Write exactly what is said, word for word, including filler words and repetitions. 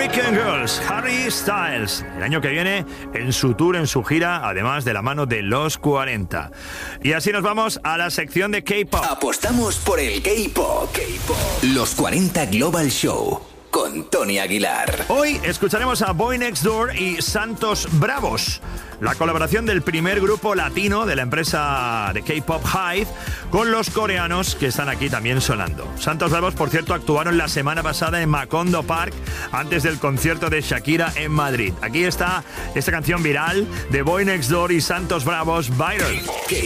American Girls, Harry Styles, el año que viene en su tour, en su gira, además de la mano de los cuarenta. Y así nos vamos a la sección de K-pop. Apostamos por el K-pop. K-pop. Los cuarenta Global Show con Tony Aguilar. Hoy escucharemos a Boy Next Door y Santos Bravos, la colaboración del primer grupo latino de la empresa de K-pop Hive con los coreanos que están aquí también sonando. Santos Bravos, por cierto, actuaron la semana pasada en Macondo Park antes del concierto de Shakira en Madrid. Aquí está esta canción viral de Boy Next Door y Santos Bravos, Viral.